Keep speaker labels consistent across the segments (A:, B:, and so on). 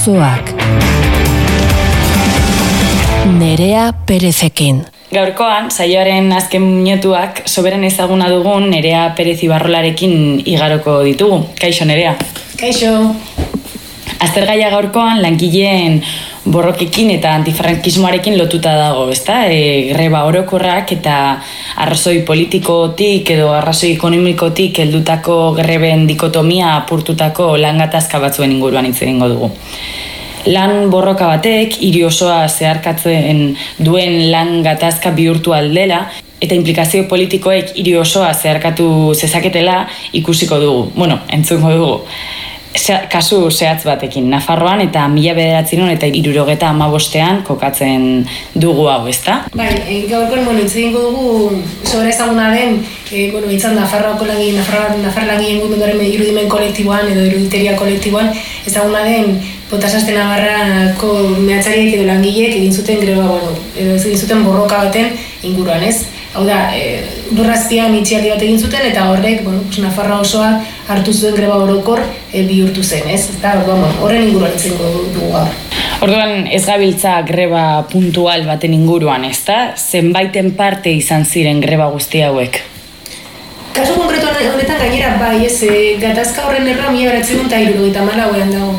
A: auzoak. Nerea Perezekin.
B: Gaurkoan, saioaren azken minutuak soberen ezaguna dugun Nerea Perez Ibarrolarekin igaroko ditugu. Kaixo, Nerea.
C: Kaixo.
B: Aztergaia gaurkoan langileen borrokekin eta antifrankismoarekin lotuta dago, ezta? Greba orokorrak eta arrazoi politikotik edo arrazoi ekonomikotik heldutako greben dikotomia apurtutako lan gatazka batzuen inguruan hitz egingo dugu. Lan borroka batek hiri osoa zeharkatzen duen lan gatazka bihurtu aldela eta implikazio politikoek hiri osoa zeharkatu zezaketela ikusiko dugu. Entzungo dugu. Kasu zehatz batekin, Nafarroan eta 1975 kokatzen dugu hau, ezta?
C: Bai, gaurkoan, hitz egingo dugu sobera ezaguna den, izan Nafarroako Nafar langileen mugimenduaren irudimen kolektiboan edo iruditeria kolektiboan ezaguna den Potasazte Navarrako mehatzariek edo langileek egin zuten greba, edo egin zuten borroka baten inguruan, ez? Hau da, lurrazpian itxialdi bat egin zuten eta horrek, Nafarroa osoa hartu zuen greba orokor bihurtu zen, ez? Eta horren inguruan izango dugu gaur.
B: Orduan ez gabiltza greba puntual baten inguruan, ezta? Zenbaiten parte izan ziren greba guzti hauek?
C: Kasu konkretu honetan gainera bai, ez, gatazka horren erra 1974an dago.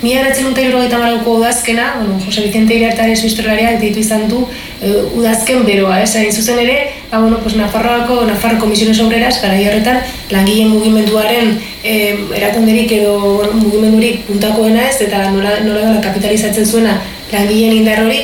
C: 1974ko udazkena, Jose Vicente Iriartaren historialaria deitu izan du udazken beroa, ez? Hain zuzen ere, Nafarroako Comisiones Obreras garai horretan langileen mugimenduaren erakunderik edo mugimendurik puntakoena, ez? Eta nola kapitalizatzen zuena langileen indar hori,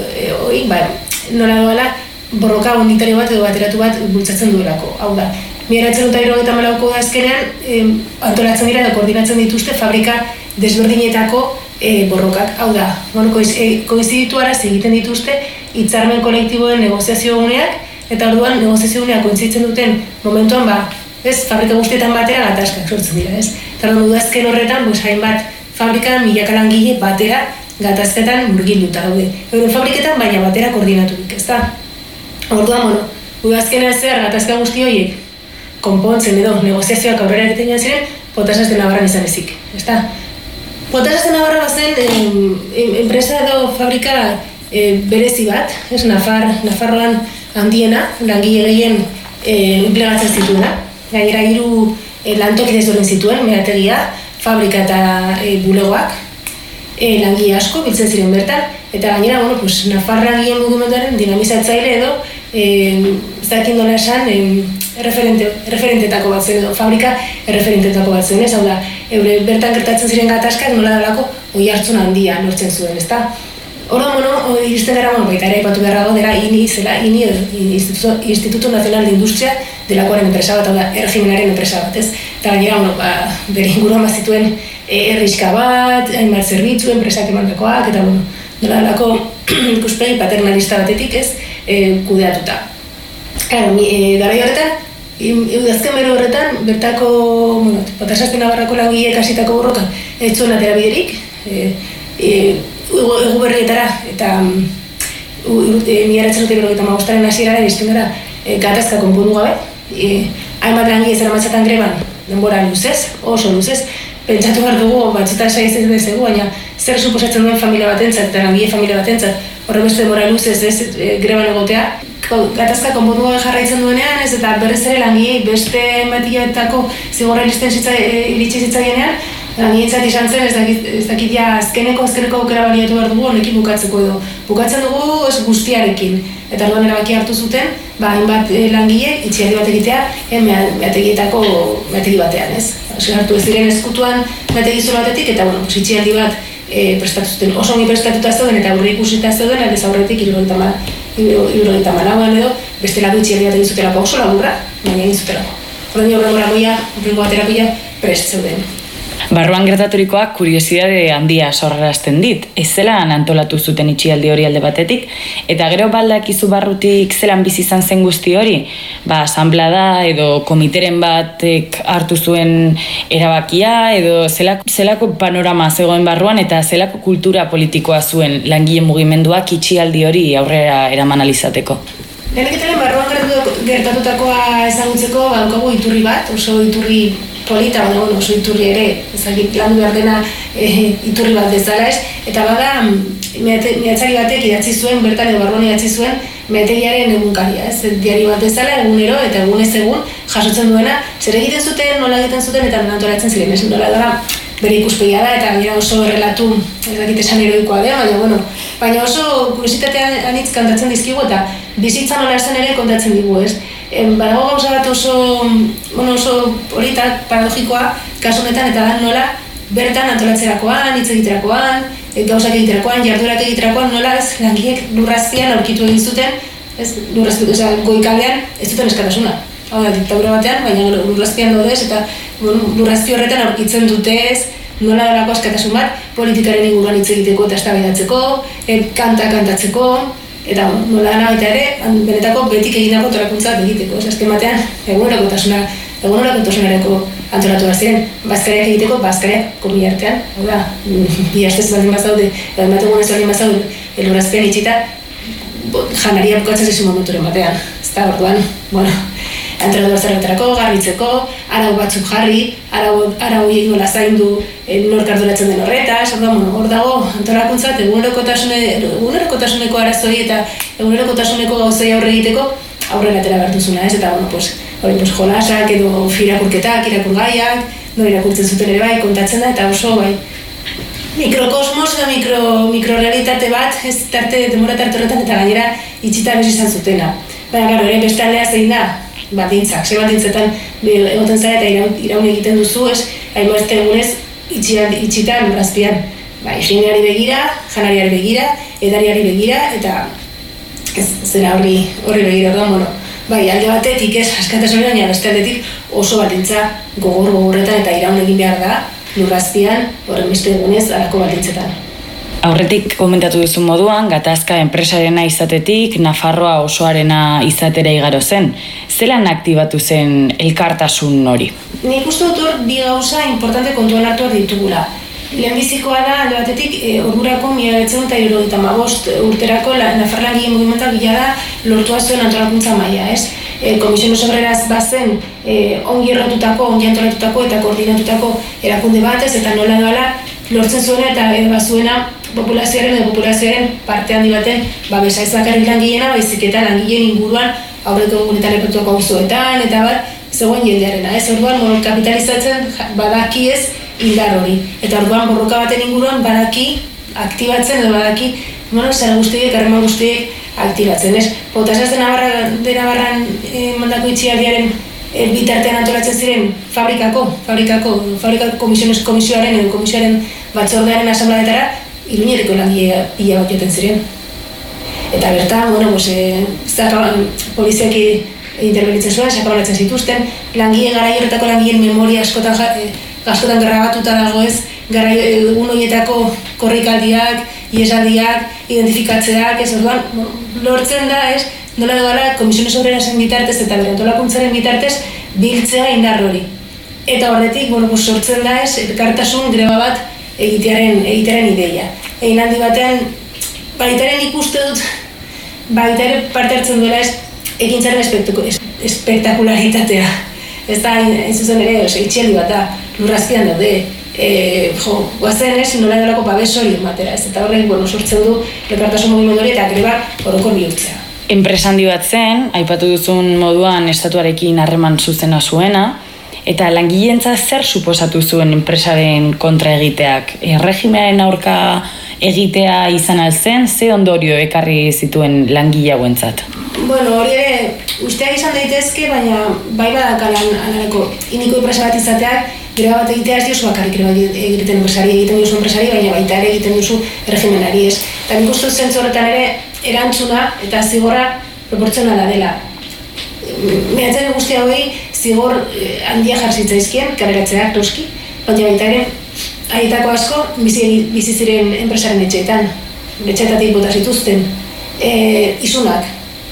C: nola doala borroka unitario bat edo bateratu bat bultzatzen duelako. Hau da, 1974ko udazkenean antolatzen dira edo koordinatzen dituzte fabrika desberdinetako borrokak. Hau da, koinziditu araz egiten dituzte hitzarmen kolektiboen negoziazio guneak, eta orduan negoziazio guneak kointziditzen duten momentuan, fabrika guztietan batera gatazkak sortzen dira, ez? Eta orduan udazken horretan, hainbat fabrika milaka langile batera gatazketan murgilduta daude. Euren fabriketan baina batera koordinaturik, ez da? Orduan, udazkena zer gatazka guzti horiek konpontzen edo negoziazioak aurrera egiten joan ziren, Potasazte Navarran izan ezik, ez da? Potasazte Navarra bazen enpresa edo fabrika berezi bat, Nafarroan handiena, langile gehien enplegatzen zituena. Gainera 3 lantoki desberdin zituen, meategia, fabrika eta bulegoak, langile asko biltzen ziren bertan, eta gainera, Nafarra langileen mugimenduaren dinamizatzaile edo, ez dakit nola esan, referentetako bat zen edo, fabrika referentetako bat zen, ez? Hau da, bertan gertatzen ziren gatazkak nola dalako oi hartzun handia lortzen zuen, ezta? Orduan, iristen gara, baita ere aipatu beharra dela INI, Instituto Nacional de Industria delakoaren enpresa bat, hau da, erregimenaren enpresa bat, ez? Eta gainera, bere inguruan bazituen herriska bat, hainbat zerbitzu, enpresak emandakoak, eta nola dalako ikuspegi paternalista batetik, ez, kudeatuta. Garai horretan, udazken bero horretan, bertako Potasazte Navarrako langileek hasitako borroka ez zuen atera biderik, egu berrietara eta 1975aren hasierara iristen gara gatazka konpondu gabe. Hainbat langile zeramatzatan greban denbora luzez, oso luzez, pentsatu behar dugu batzutan saiatzen dezegu, baina zer suposatzen duen familia batentzat eta langile familia batentzat horre beste denbora luzez greban egotea. Gatazka konpondu gabe jarraitzen duenean, ez, eta berriz ere langilei beste matiatako zigorra iritsi zitzaienean, langileentzat izan zen, ez dakit ja azkeneko aukera baliatu behar dugu honekin bukatzeko edo. Bukatzen dugu guztiarekin. Eta orduan erabaki hartu zuten, hainbat langile itxialdi bat egitea meategi batean, ez? Hartu ez diren ezkutuan meategi zoro batetik, eta itxialdi bat prestatu zuten. Oso ongi prestatuta zeuden eta aurre ikusita zeuden, aldez aurretik 74an edo, beste lagu itxialdi bat egin zutelako oso laburra, baina egin zutelako. Horrengo aterakoia prest zeuden.
B: Barruan gertaturikoak kuriosidade handia sorrarazten dit. Ez zelan antolatu zuten itxialdi hori alde batetik, eta gero baldakizu barrutik zelan bizi izan zen guzti hori, asanblada edo komiteren batek hartu zuen erabakia, edo zelako panorama zegoen barruan eta zelako kultura politikoa zuen langile mugimenduak itxialdi hori aurrera eraman alizateko.
C: Leheneketaren barruan gertatutakoa ezagutzeko daukagu iturri bat, oso iturri polita, baina oso iturri ere, ezagik landu behar dena iturri bat bezala ez, eta bada meatzari batek idatzi zuen, bertan edo barruan idatzi zuen, meategiaren egunkaria, ez, diari bat bezala, egunero eta egunez egun jasotzen duena, zer egiten zuten, nola egiten zuten, eta nola antolatzen ziren, ez, nola da, bere ikuspegia da, eta gainera oso relatu, ez dakit esan heroikoa da, baina oso kuriositatea anitz kantatzen dizkigu, eta bizitza nola zen ere kontatzen digu, ez. Badago gauza bat oso horitak, paradogikoa, kasu honetan, eta da nola bertan antolatzerakoan, hitz egiterakoan, gauzak egiterakoan, jarduerak egiterakoan, nola ez langileek lurrazpian aurkitu egin zuten, ez, goikaldean ez zuten eskatasuna. Hau da, diktadura batean, baina lurrazpian daudez, eta lurrazpi horretan aurkitzen dute ez, nola dalako askatasun bat, politikaren inguruan hitz egiteko eta eztabaidatzeko, kantatzeko, eta nola dana baita ere, benetako betik egindako antolakuntza egiteko. Azken batean, egunerokotasunareko antolatu behar ziren, bazkariak egiteko, bazkariak komi artean, hau da, bi hastez baldin bazaude, edo ematen gunez baldin bazaude, lurrazpian itxita, janaria bukatzen zezu momenturen batean. Ez da, orduan, antolatu zerretarako, garbitzeko, arau batzuk jarri, arau horiek nola zaindu nork arduratzen den horretaz, hor dago antolakuntza, egunerokotasuneko arazoi eta egunerokotasuneko gauzei aurre egiteko aurrera atera behar duzuna, ez? Eta, jolasak edo irakurketak, irakurgaiak, irakurtzen zuten ere bai, kontatzen da, eta oso bai, mikrokosmos eta mikrorealitate bat, ez demora tarte horretan, eta gainera itxita bez izan zutena. Baina, gero, ere beste aldea zein da, baldintzak, baldintzetan egoten zara eta iraun egiten duzu, ez, hainbat egunez itxita lurrazpian. Higieneari begira, janariari begira, edariari begira, eta zera horri begira, orduan, alde batetik ez, askatasunera, baina beste aldetik oso baldintza gogorretan eta iraun egin behar da lurrazpian, horren beste egunez, alako baldintzetan.
B: Aurretik komentatu duzu moduan, gatazka enpresarena izatetik, Nafarroa osoarena izatera igaro zen. Zelan aktibatu zen elkartasun hori?
C: Nik uste dut hor bi gauza importante kontuan hartu ditugula. Lehenbizikoa da, alde batetik, ordurako 1975 urterako Nafarrolangile mugimenduak bila da lortua zuen antolakuntza maila, ez? Komisiones Obreras bazen ongi errotutako, ongi antolatutako eta koordinatutako erakunde batez, eta nola doala lortzen zuena eta bazuena populazioaren parte handi baten babesa ez bakarrik langileena, baizik eta langileen inguruan aurreko egunetan epatuako auzoetan eta bat zegoen jendearena, ez? Orduan kapitalizatzen badaki ez indar hori. Eta orduan borroka baten inguruan badaki aktibatzen edo badaki zara guztiek, harreman guztiek aktibatzen, ez? Potasaz de Navarran mandako itxialdiaren bitartean antolatzen ziren fabrikako komisioaren edo komisioaren batzordearen asambladetara Iruñeriko langile pila bat joten ziren. Eta bertan, poliziak interbenitzen zuen, sakabanatzen zituzten, garai horretako langileen memoria askotan grabatuta dago ez, egun horietako korrikaldiak, iesaldiak, identifikatzeak, ez orduan, lortzen da ez, nola doala Komisiones Obrerasen bitartez eta bere antolakuntzaren bitartez biltzea indar hori. Eta horretik, sortzen da ez, elkartasun greba bat egitearen ideia. Egin handi batean, baitaren ikuste dut, baitaren parte hartzen duela ez, egintzaren espektakularitatea. Ez da, ez zuzen ere, itxialdi bat da, lurrazpian daude, guazen ez, nola edolako babes hori ematera, ez, eta horrek, sortzen du elkartasun mugimendu hori eta grebak orokor bihurtzea.
B: Enpresa handi bat zen, aipatu duzun moduan estatuarekin harreman zuzena zuena, eta langileentzat zer suposatu zuen enpresaren kontra egiteak? Regimenaren aurka egitea izan alzen, ze ondorio ekarri zituen langile hauentzat?
C: Hori ere, usteak izan daitezke, baina bai badakalan iniko enpresa bat izateak, greba bat egitea ez diozu bakarrik greba egiten duzu enpresari, baina baita ere egiten duzu regimenari ez. Eta nik uste zentzu horretan ere, erantzuna eta zigorra proportzionala dela. Mehatzen guzti hauei zigor handia jarzitzaizkien, kaleratzeak noski, baina baita ere, haietako asko bizi ziren enpresaren etxeetatik bota zituzten isunak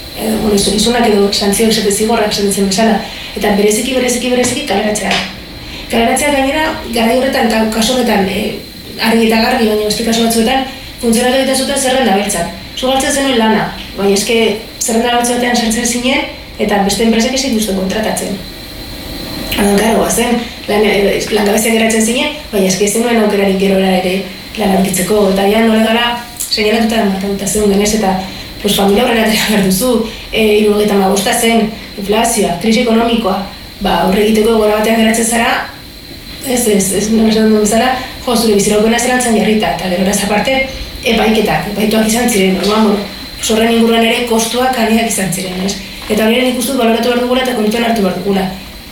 C: edo santzioak zete zigorrak zaten bezala, eta bereziki kaleratzeak. Kaleratzeak gainera, garai horretan, kaso horretan, argi eta garbi, baina beste kaso batzuetan, funtzionatu egiten zuten zerrenda beltzak. Zugaltzen zenuen lana, baina eske zerrenda beltz batean sartzen zinen, eta beste enpresak ez dituzten kontratatzen. Karo, zen, langabeziak geratzen zinen, baina eski ez zenuen aukerarik gerora ere lan aurkitzeko, eta ja nola gara seinalatuta markatuta zen denez, eta familia horrela behar duzu, 75 zen, inflazioa, krisi ekonomikoa, horre egiteko gora batean geratzen zara, nola esan duen bezala, zure biziraupena zelantzan jarrita, eta gero aparte, epaituak izan ziren, orduan, horren inguruan ere kostuak handiak izan ziren, ez? Eta hori nik uste baloratu behar dugula eta kontuan hartu behar dugula.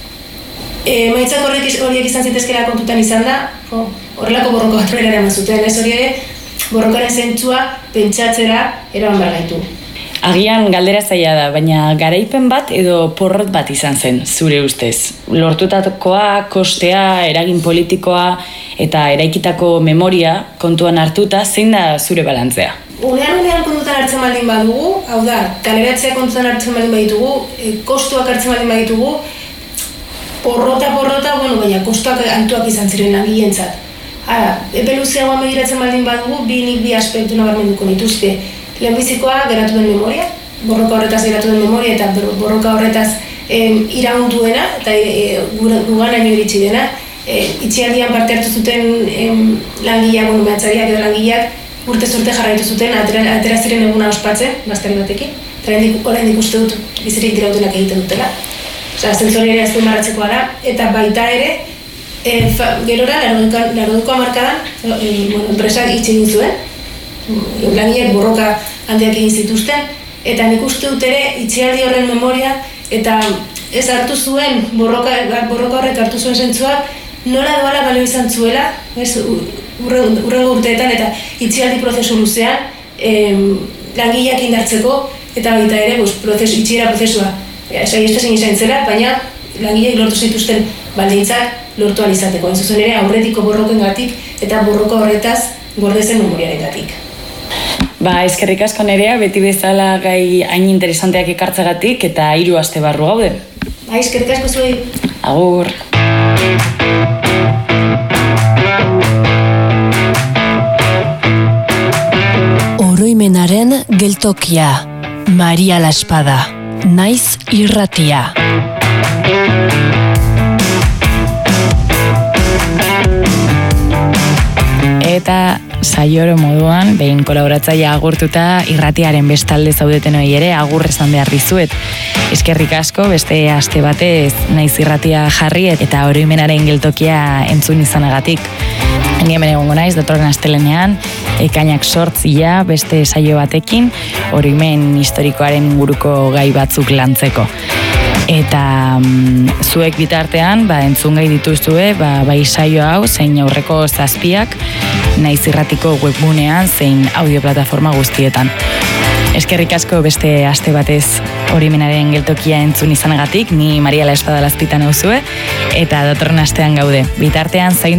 C: Maitzak horiek izan zitezkera kontutan izan da, horrelako borroka bat horrela eraman zuten, ez hori ere, borrokaren zentzua pentsatzera eraman behar gaitu.
B: Agian galdera zaila da, baina garaipen bat edo porrot bat izan zen, zure ustez. Lortutakoa, kostea, eragin politikoa eta eraikitako memoria kontuan hartuta, zein da zure balantzea?
C: Unean kontutan hartzen baldin badugu, hau da, kaleratzea kontutan hartzen baldin baditugu, kostuak hartzen baldin baditugu, porrota, baina kostuak altuak izan ziren langileentzat. Epe luzeagoan begiratzen baldin badugu, bi aspektu nabarmenduko nituzke. Lehenbizikoa geratu den memoria, borroka horretaz geratu den memoria eta borroka horretaz iraun duena eta guganaino iritsi dena. Itxialdian parte hartu zuten langileak, mehatzariak edo langileak urte sorte jarraitu zuten atera ziren eguna ospatzen, gaztari batekin. Oraindik uste dut bizirik dirautenak egiten dutela. Zentzori ere azten marratzekoa da, eta baita ere, gerora, 80ko hamarkadan, enpresak itxi egin zuen, langileak borroka handiak egin zituzten, eta nik uste dut ere itxialdi horren memoria, eta ez hartu zuen, borroka horrek hartu zuen zentzua, nola doala balio izan zuela, urrengo urteetan, eta itxialdi prozesu luzean, langileak indartzeko, eta baita ere, itxiera prozesua, saihestezen izan zela, baina langileak lortu zituzten baldintzak lortu alizateko. Zuzen ere, aurretiko borrokengatik eta borroka horretaz gordezen memoriarengatik.
B: Eskerrik asko Nerea, beti bezala gai hain interesanteak ekartzegatik eta 3 aste barru gaude.
C: Eskerrik asko zuei.
B: Agur.
A: Oroimenaren geltokia. Maria Laspada. Naiz irratia.
B: Eta saioro moduan, behin kolaboratzailea agurtuta irratiaren bestalde zaudetenoi ere agur esan behar dizuet. Eskerrik asko, beste aste batez naiz irratia jarri eta oroimenaren geltokia entzun izanagatik. Ni hemen egongo naiz, datorren astelenean, ekainak 8 beste saio batekin, oroimen historikoaren inguruko gai batzuk lantzeko. Eta zuek bitartean, entzun gai dituzue, bai saio hau, zein aurreko 7 naiz irratiko webgunean, zein audioplataforma guztietan. Eskerrik asko beste aste batez oroimenaren geltokia entzun izanagatik, ni Maria Laspada Lazpita nauzue, eta datorren astean gaude. Bitartean zaindu